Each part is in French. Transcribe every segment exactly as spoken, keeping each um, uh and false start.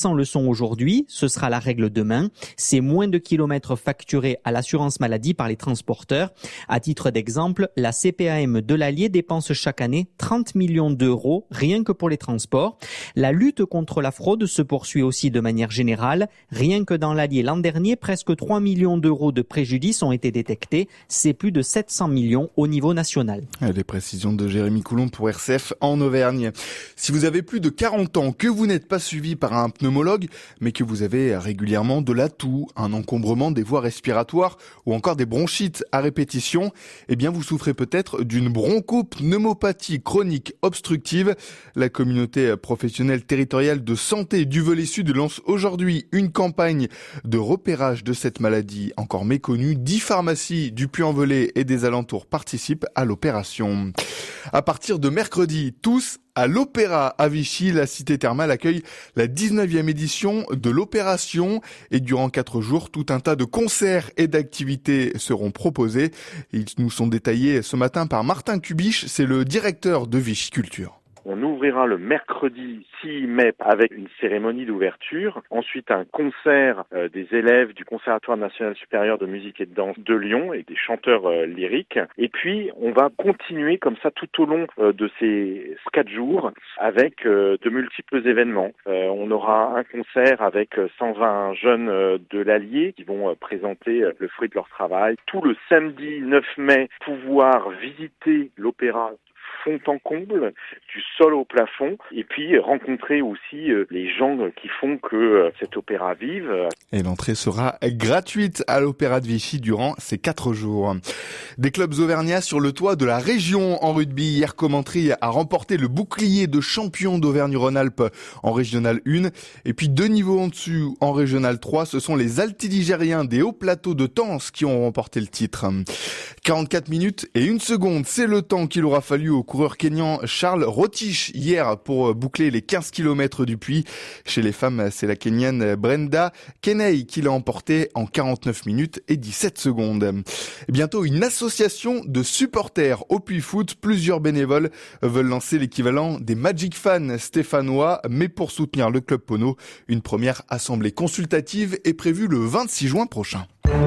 le sont aujourd'hui, ce sera la règle demain. C'est moins de kilomètres facturés à l'assurance maladie par les transporteurs. À titre d'exemple, la C P A M de l'Allier dépense chaque année trente millions d'euros rien que pour les transports. La lutte contre la fraude se poursuit aussi de manière générale. Rien que dans l'Allier l'an dernier, presque trois millions d'euros de préjudices ont été détectés. C'est plus de sept cents millions au niveau national. Les précisions de Jérémy Coulomb pour R C F en Auvergne. Si vous avez plus de quarante ans, que vous n'êtes pas suivi par un pneumologue, mais que vous avez régulièrement de la toux, un encombrement des voies respiratoires ou encore des bronchites à répétition, eh bien vous souffrez peut-être d'une bronchopneumopathie chronique obstructive. La communauté professionnelle territoriale de santé du Velay Sud lance aujourd'hui une campagne de repérage de cette maladie encore méconnue. Dix pharmacies du Puy-en-Velay et des alentours participent à l'opération. À partir de mercredi, tous à l'Opéra à Vichy, la cité thermale accueille la dix-neuvième édition de l'opération et durant quatre jours, tout un tas de concerts et d'activités seront proposés. Ils nous sont détaillés ce matin par Martin Kubiche, c'est le directeur de Vichy Culture. On ouvrira le mercredi six mai avec une cérémonie d'ouverture. Ensuite, un concert euh, des élèves du Conservatoire national supérieur de musique et de danse de Lyon et des chanteurs euh, lyriques. Et puis, on va continuer comme ça tout au long euh, de ces quatre jours avec euh, de multiples événements. Euh, on aura un concert avec cent vingt jeunes euh, de l'Allier qui vont euh, présenter euh, le fruit de leur travail. Tout le samedi neuf mai, pouvoir visiter l'opéra fond en comble, du sol au plafond, et puis rencontrer aussi euh, les gens qui font que euh, cet opéra vive. Et l'entrée sera gratuite à l'Opéra de Vichy durant ces quatre jours. Des clubs auvergnats sur le toit de la région en rugby. Hier, Commentry a remporté le bouclier de champion d'Auvergne-Rhône-Alpes en Régional un. Et puis deux niveaux en dessous, en Régional trois, ce sont les Altiligériens des hauts plateaux de Tence qui ont remporté le titre. quarante-quatre minutes et une seconde, c'est le temps qu'il aura fallu au coureur kényan Charles Rotich hier pour boucler les quinze kilomètres du Puy. Chez les femmes, c'est la Kenyane Brenda Kenei qui l'a emporté en quarante-neuf minutes et dix-sept secondes. Et bientôt, une association de supporters au Puy Foot. Plusieurs bénévoles veulent lancer l'équivalent des Magic Fans stéphanois, mais pour soutenir le club Pono, une première assemblée consultative est prévue le vingt-six juin prochain.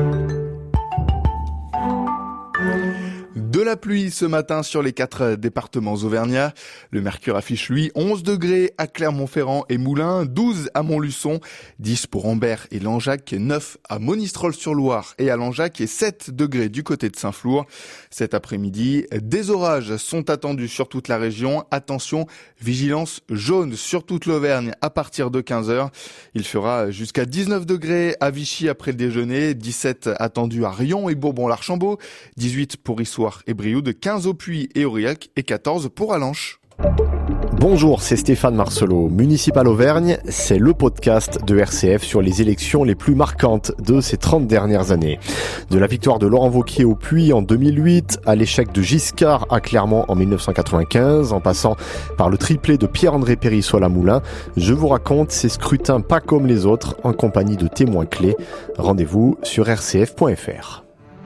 De la pluie ce matin sur les quatre départements auvergnats. Le mercure affiche lui onze degrés à Clermont-Ferrand et Moulins, douze à Montluçon, dix pour Ambert et Langeac, neuf à Monistrol-sur-Loire et à Langeac et sept degrés du côté de Saint-Flour. Cet après-midi, des orages sont attendus sur toute la région. Attention, vigilance jaune sur toute l'Auvergne à partir de quinze heures. Il fera jusqu'à dix-neuf degrés à Vichy après le déjeuner, dix-sept attendus à Rion et Bourbon-l'Archambault, dix-huit pour Issoire et Brioude, quinze au Puy et Aurillac et quatorze pour Allanche. Bonjour, c'est Stéphane Marcelot. Municipal Auvergne, c'est le podcast de R C F sur les élections les plus marquantes de ces trente dernières années. De la victoire de Laurent Wauquiez au Puy en deux mille huit, à l'échec de Giscard à Clermont en dix-neuf cent quatre-vingt-quinze, en passant par le triplé de Pierre-André Périssoil à Moulins, je vous raconte ces scrutins pas comme les autres en compagnie de témoins clés. Rendez-vous sur r c f point f r.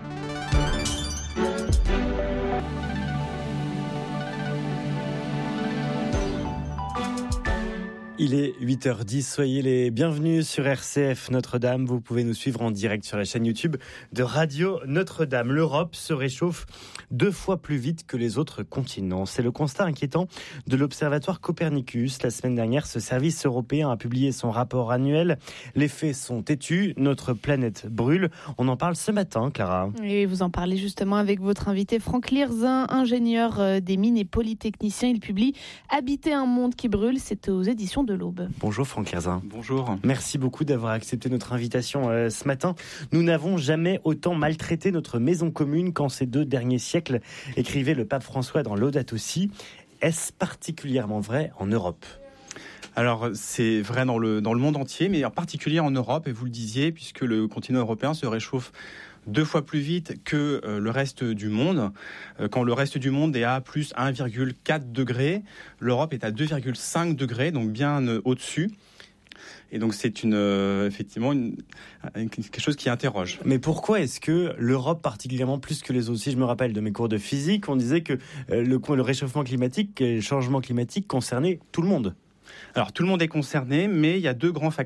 Il est huit heures dix, soyez les bienvenus sur R C F Notre-Dame. Vous pouvez nous suivre en direct sur la chaîne YouTube de Radio Notre-Dame. L'Europe se réchauffe deux fois plus vite que les autres continents. C'est le constat inquiétant de l'Observatoire Copernicus. La semaine dernière, ce service européen a publié son rapport annuel. Les faits sont têtus, notre planète brûle. On en parle ce matin, Clara. Et vous en parlez justement avec votre invité Franck Lirzin, ingénieur des mines et polytechnicien. Il publie « Habiter un monde qui brûle », c'est aux éditions de l'Aube. Bonjour Franck Lirzin. Bonjour. Merci beaucoup d'avoir accepté notre invitation euh, ce matin. Nous n'avons jamais autant maltraité notre maison commune qu'en ces deux derniers siècles, écrivait le pape François dans Laudato Si. Est-ce particulièrement vrai en Europe ? Alors, c'est vrai dans le, dans le monde entier, mais en particulier en Europe, et vous le disiez, puisque le continent européen se réchauffe deux fois plus vite que euh, le reste du monde. Euh, quand le reste du monde est à plus un virgule quatre degrés, l'Europe est à deux virgule cinq degrés, donc bien euh, au-dessus. Et donc c'est une, euh, effectivement une, une, quelque chose qui interroge. Mais pourquoi est-ce que l'Europe particulièrement plus que les autres ? Si je me rappelle de mes cours de physique, on disait que euh, le, le réchauffement climatique et le changement climatique concernaient tout le monde. Alors tout le monde est concerné, mais il y a deux grands facteurs